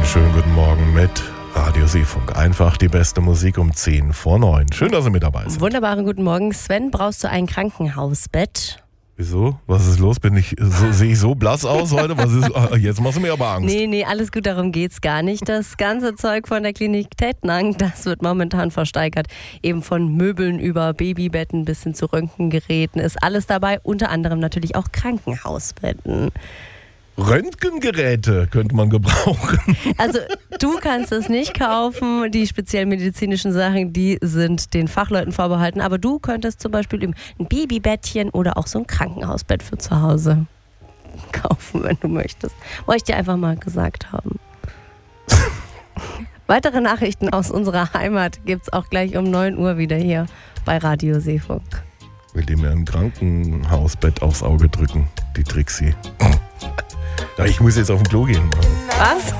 Einen schönen guten Morgen mit Radio Seefunk. Einfach die beste Musik um 10 vor 9. Schön, dass ihr mit dabei seid. Wunderbaren guten Morgen. Sven, brauchst du ein Krankenhausbett? Wieso? Was ist los? Sehe ich so blass aus heute? Was ist, jetzt machst du mir aber Angst. Nee, alles gut, darum geht's gar nicht. Das ganze Zeug von der Klinik Tettnang, das wird momentan versteigert. Eben von Möbeln über Babybetten bis hin zu Röntgengeräten ist alles dabei. Unter anderem natürlich auch Krankenhausbetten. Röntgengeräte könnte man gebrauchen. Also du kannst es nicht kaufen, die speziell medizinischen Sachen, die sind den Fachleuten vorbehalten, aber du könntest zum Beispiel ein Babybettchen oder auch so ein Krankenhausbett für zu Hause kaufen, wenn du möchtest. Wollte ich dir einfach mal gesagt haben. Weitere Nachrichten aus unserer Heimat gibt's auch gleich um 9 Uhr wieder hier bei Radio Seefunk. Will die mir ein Krankenhausbett aufs Auge drücken, die Trixie. Ja, ich muss jetzt auf den Klo gehen. Was?